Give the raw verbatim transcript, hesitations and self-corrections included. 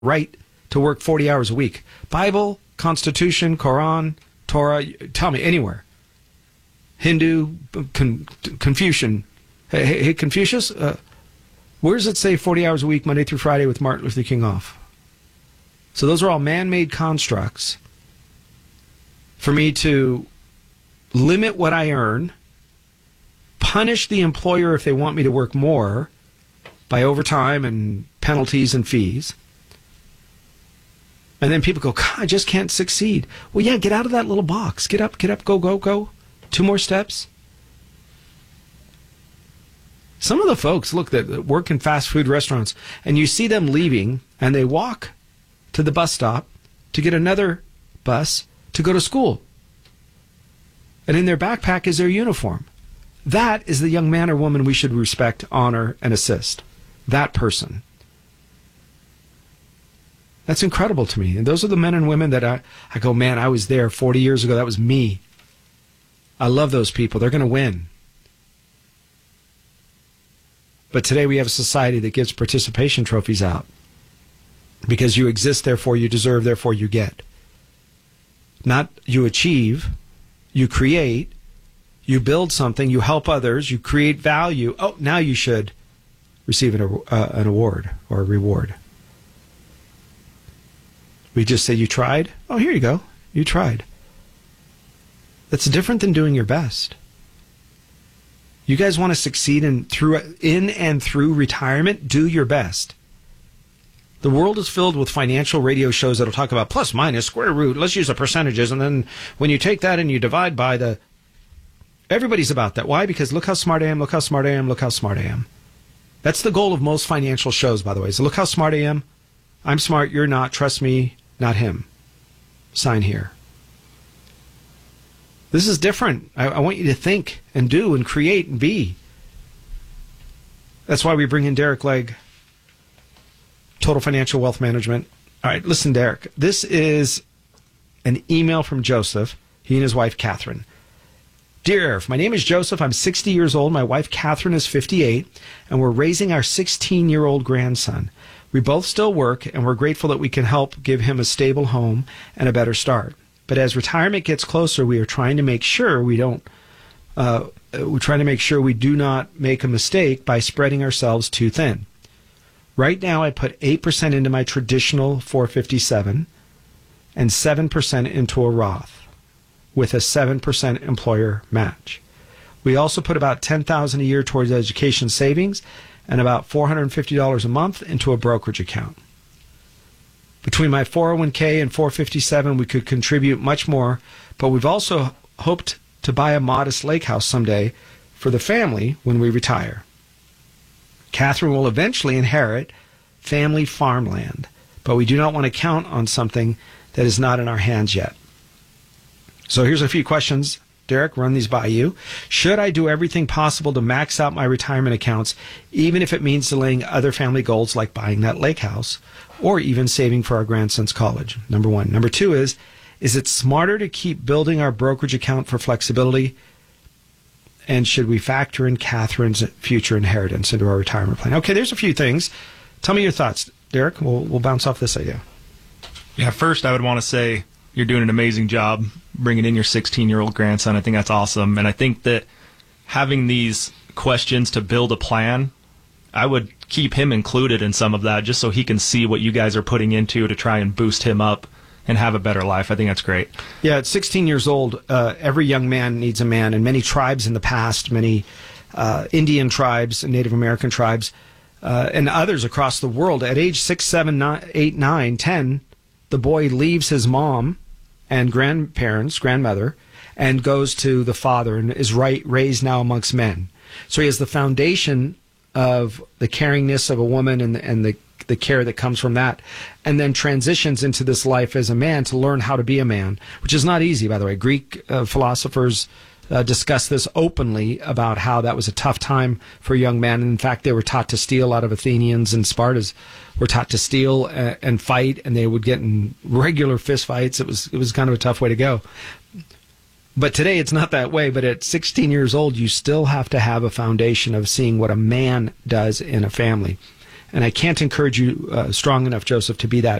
right to work forty hours a week. Bible, Constitution, Quran, Torah, tell me, anywhere. Hindu, Con- Confucian. Hey, hey, hey Confucius, uh, where does it say forty hours a week, Monday through Friday, with Martin Luther King off? So those are all man-made constructs for me to limit what I earn, punish the employer if they want me to work more by overtime and penalties and fees. And then people go, God, I just can't succeed. Well, yeah, get out of that little box. Get up, get up, go, go, go. Two more steps. Some of the folks, look, that work in fast food restaurants, and you see them leaving, and they walk to the bus stop to get another bus to go to school. And in their backpack is their uniform. That is the young man or woman we should respect, honor, and assist. That person. That's incredible to me. And those are the men and women that I, I go, man, I was there forty years ago. That was me. I love those people. They're going to win. But today we have a society that gives participation trophies out. Because you exist, therefore you deserve, therefore you get. Not you achieve, you create, you build something, you help others, you create value. Oh, now you should receive an, uh, an award or a reward. We just say, you tried? Oh, here you go. You tried. That's different than doing your best. You guys want to succeed in, through, in and through retirement? Do your best. The world is filled with financial radio shows that will talk about plus, minus, square root. Let's use the percentages. And then when you take that and you divide by the... Everybody's about that. Why? Because look how smart I am, look how smart I am, look how smart I am. That's the goal of most financial shows, by the way. So look how smart I am. I'm smart, you're not. Trust me, not him. Sign here. This is different. I, I want you to think and do and create and be. That's why we bring in Derek Legg, Total Financial Wealth Management. All right, listen, Derek. This is an email from Joseph, he and his wife, Catherine. Dear Arif, my name is Joseph. I'm sixty years old. My wife, Catherine, is fifty-eight, and we're raising our sixteen-year-old grandson. We both still work, and we're grateful that we can help give him a stable home and a better start. But as retirement gets closer, we are trying to make sure we don't, uh, we're trying to make sure we do not make a mistake by spreading ourselves too thin. Right now, I put eight percent into my traditional four fifty-seven and seven percent into a Roth with a seven percent employer match. We also put about ten thousand dollars a year towards education savings and about four hundred fifty dollars a month into a brokerage account. Between my four oh one k and four fifty-seven, we could contribute much more, but we've also hoped to buy a modest lake house someday for the family when we retire. Catherine will eventually inherit family farmland, but we do not want to count on something that is not in our hands yet. So here's a few questions. Derek, run these by you. Should I do everything possible to max out my retirement accounts, even if it means delaying other family goals like buying that lake house or even saving for our grandson's college? Number one. Number two is, is it smarter to keep building our brokerage account for flexibility? And should we factor in Catherine's future inheritance into our retirement plan? Okay, there's a few things. Tell me your thoughts, Derek. We'll, we'll bounce off this idea. Yeah, first I would want to say you're doing an amazing job bringing in your sixteen-year-old grandson. I think that's awesome. And I think that having these questions to build a plan, I would keep him included in some of that just so he can see what you guys are putting into to try and boost him up and have a better life. I think that's great. Yeah, at sixteen years old, uh, every young man needs a man. And many tribes in the past, many uh, Indian tribes and Native American tribes, uh, and others across the world, at age six, seven, nine, eight, nine, ten, the boy leaves his mom and grandparents, grandmother, and goes to the father and is right, raised now amongst men. So he has the foundation of the caringness of a woman and, and the, the care that comes from that, and then transitions into this life as a man to learn how to be a man, which is not easy, by the way. Greek uh, philosophers uh, discuss this openly about how that was a tough time for young men. In fact, they were taught to steal. A lot of Athenians and Spartans were taught to steal uh, and fight, and they would get in regular fist fights. It was it was kind of a tough way to go. But today it's not that way. But at sixteen years old, you still have to have a foundation of seeing what a man does in a family. And I can't encourage you uh, strong enough, Joseph, to be that